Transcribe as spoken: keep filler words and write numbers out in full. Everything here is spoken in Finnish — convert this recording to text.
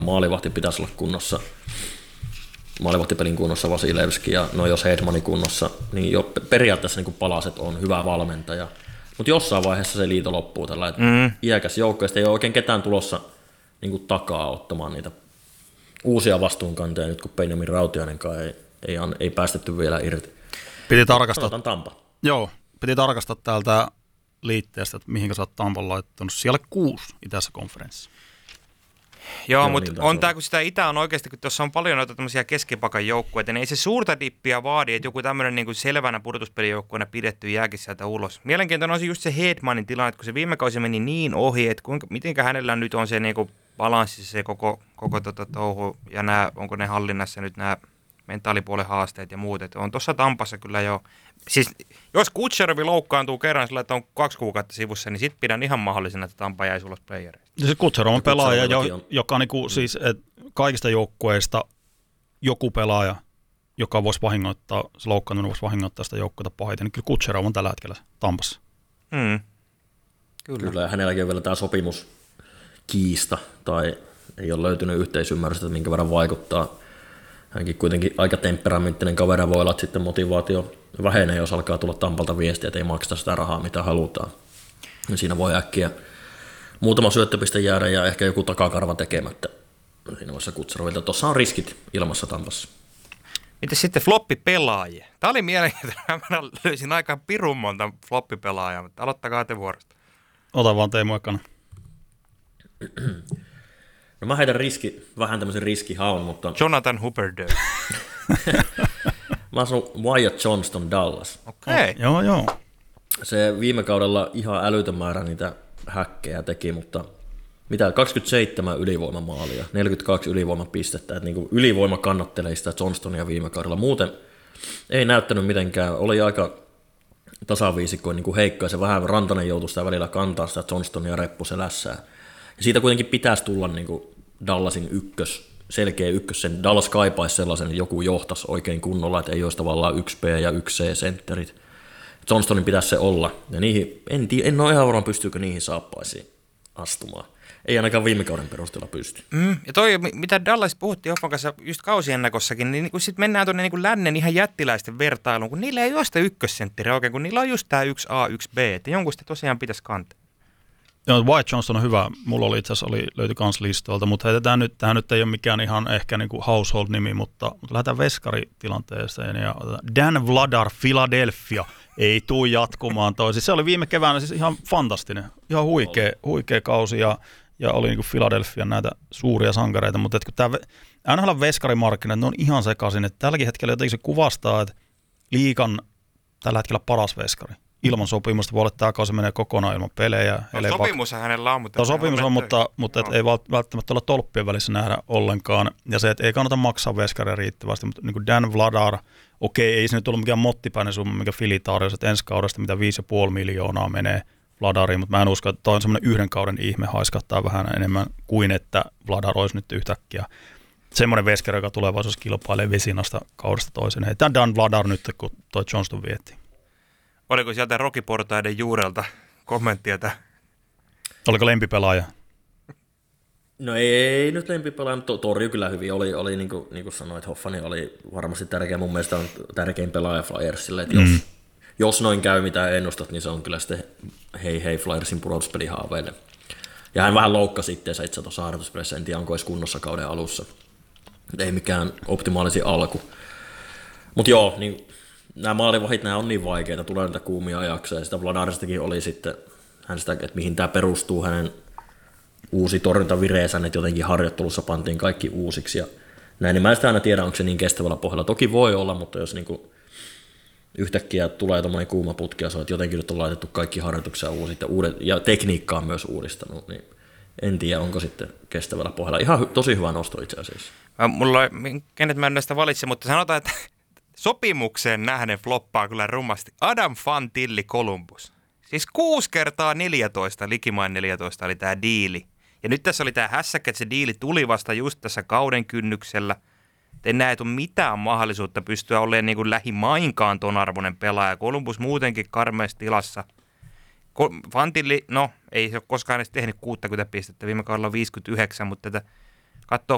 maalivahti pitäisi olla kunnossa, maalivahtipelin kunnossa Vasilevski ja no jos Hedmani kunnossa, niin jo periaatteessa niin palaset on hyvä valmentaja. Mutta jossain vaiheessa se liito loppuu tällä, että mm. iäkäs joukko, ei ole oikein ketään tulossa niin kuin takaa ottamaan niitä uusia vastuunkantoja, nyt kun Benjamin Rautiainenkaan ei, ei, ei päästetty vielä irti. Piti tarkastaa, Tampa. Joo, piti tarkastaa täältä liitteestä, että mihinkä sä oot Tampan laittanut. Siellä kuusi itässä konferenssissa. Joo, mutta niin on tämä, kun sitä itä on oikeasti, kun tuossa on paljon noita tämmöisiä keskipakan joukkueita, niin ei se suurta dippiä vaadi, että joku tämmöinen niin kuin selvänä pudotuspelijoukkueena pidetty jääkin sieltä ulos. Mielenkiintoinen on se just se Hedmanin tilanne, että kun se viime kausi meni niin ohi, että kuinka, mitenkä hänellä nyt on se niin kuin balanssi, se koko, koko tota touhu, ja nämä, onko ne hallinnassa nyt nämä mentaalipuolen haasteet ja muut, että on tuossa Tampassa kyllä jo. Siis jos Kutserovi loukkaantuu kerran sillä, että on kaksi kuukautta sivussa, niin sit pidän ihan mahdollisena, että Tampa jäisi ulos playereista. Se Kutserov on pelaaja, jo, joka niinku, siis, et kaikista joukkueista joku pelaaja, joka voisi vahingoittaa, se loukkaantunut voisi vahingoittaa sitä joukkuetta pahiten, niin kyllä Kutserov on tällä hetkellä Tampassa. Mm. Kyllä. Kyllä, ja hänelläkin on vielä tämä sopimuskiista, tai ei ole löytynyt yhteisymmärrystä, että minkä verran vaikuttaa. Hänkin kuitenkin aika temperamenttinen kaveri, voi olla, että sitten motivaatio vähenee, jos alkaa tulla Tampalta viestiä, että ei makseta sitä rahaa, mitä halutaan. Ja siinä voi äkkiä muutama syöttöpiste jäädä ja ehkä joku takakarva tekemättä. Siinä vaiheessa Kutserovilta. Tuossa on riskit ilmassa Tampassa. Miten sitten floppipelaajia? Tämä oli mielenkiintoinen. Mä löysin aika pirun monta floppipelaajaa, mutta aloittakaa te vuorosta. Ota vaan Teemu ekana. No mä heitän riski, vähän tämmöisen riskihaun, mutta... Jonathan Huberdeau. Mä asun Wyatt Johnston Dallas. Okei. Okay. Oh, joo, joo. Se viime kaudella ihan älytön määrä niitä häkkejä teki, mutta mitä kaksikymmentäseitsemän ylivoimamaalia, neljäkymmentäkaksi ylivoimapistettä, että niinku ylivoima kannattelee sitä Johnstonia viime kaudella. Muuten ei näyttänyt mitenkään, oli aika tasaviisikkoin niin heikkoa, se vähän Rantanen joutui sitä välillä kantaa sitä Johnstonia reppuselässään. Ja siitä kuitenkin pitäisi tulla niin kuin Dallasin ykkös, selkeä ykkös. Sen Dallas kaipaisi sellaisen, että joku johtaisi oikein kunnolla, että ei olisi tavallaan yksi B ja yksi C sentterit. Johnstonin pitäisi se olla. Ja niihin, en, tiedä, en ole ihan varma, pystyykö niihin saappaisiin astumaan. Ei ainakaan viime kauden perusteella pysty. Mm, ja toi, mitä Dallas puhuttiin Hoffman kanssa just kausiennakossakin, niin, niin sitten mennään tuonne niin lännen ihan jättiläisten vertailuun, kun niillä ei ole sitä ykkössenttiriä oikein, kun niillä on just tämä yksi A, yksi B, että jonkun sitä tosiaan pitäisi kantaa. Joo, Wyatt Johnston on hyvä. Mulla oli itse asiassa, oli, löytyi kans listoilta, mutta heitetään nyt, tämä nyt ei ole mikään ihan ehkä niin kuin household-nimi, mutta, mutta lähdetään veskaritilanteeseen. Ja Dan Vladar, Philadelphia, ei tule jatkumaan toi. Siis se oli viime keväänä siis ihan fantastinen, ihan huikea, huikea kausi ja, ja oli niin kuin Philadelphia näitä suuria sankareita, mutta et kun tämä N H L veskarimarkkinat, ne on ihan sekaisin, että tälläkin hetkellä jotenkin se kuvastaa, että liigan tällä hetkellä paras veskari. Ilman sopimusta voi olla, että tämä kausi menee kokonaan ilman pelejä. No, sopimus hänellä on, mutta... No, sopimus on, mutta, mutta et ei välttämättä olla tolppien välissä nähdä ollenkaan. Ja se, että ei kannata maksaa veskaria riittävästi, mutta niin kuin Dan Vladar, okei, ei se nyt ollut mikään mottipäinen summa, mikä Fili tarjosi, että ensi kaudesta mitä viisi pilkku viisi miljoonaa menee Vladariin, mutta mä en usko, että toi on semmoinen yhden kauden ihme, haiskahtaa vähän enemmän kuin että Vladar olisi nyt yhtäkkiä semmoinen veskari, joka tulevaisuudessa kilpailee vesinasta kaudesta toiseen. Heitään Dan Vladar nyt, kun toi Johnston vietti. Oliko sieltä Rokiportaiden juurelta kommenttia? Oliko lempipelaaja? No ei nyt lempipelaaja, mutta torjui kyllä hyvin. Oli, oli niin, kuin, niin kuin sanoit, Hoffani oli varmasti tärkeä. Mun mielestä on tärkein pelaaja Flyersille. Että mm. jos, jos noin käy mitä ennustat, niin se on kyllä sitten hei hei Flyersin pudotuspelihaaveille. Ja hän vähän loukkasi itseensä itse tuossa harjoituspelissä. En tiedä, onko edes kunnossa kauden alussa. Ei mikään optimaalisin alku. Mutta joo, niin nämä maalivahit, nämä on niin vaikeita, tulee niitä kuumia ajaksia, ja sitä Vladaristakin oli sitten, hän sitä, että mihin tämä perustuu, hänen uusi torjuntavireensä, että jotenkin harjoittelussa pantiin kaikki uusiksi, ja näin, niin mä en sitä aina tiedä, onko se niin kestävällä pohjalla. Toki voi olla, mutta jos niinku yhtäkkiä tulee tommoinen kuuma putki, ja se on, että jotenkin nyt on laitettu kaikki harjoituksia uusit, ja, uudet, ja tekniikkaa on myös uudistanut, niin en tiedä, onko sitten kestävällä pohjalla. Ihan hy- tosi hyvä nosto itse asiassa. Mulla, kenet mä en näistä valitse, mutta sanotaan, että sopimukseen nähden floppaa kyllä rummasti. Adam Fantilli Columbus. Siis kuusi kertaa neljätoista, likimain neljätoista oli tämä diili. Ja nyt tässä oli tämä hässäkkä, että se diili tuli vasta just tässä kauden kynnyksellä. En näe, että on mitään mahdollisuutta pystyä olemaan niin kuin lähimainkaan ton arvoinen pelaaja. Columbus muutenkin karmeessa tilassa. Fantilli, no ei se ole koskaan edes tehnyt kuusikymmentä pistettä, viime kaudella viisikymmentäyhdeksän, mutta tätä katsoo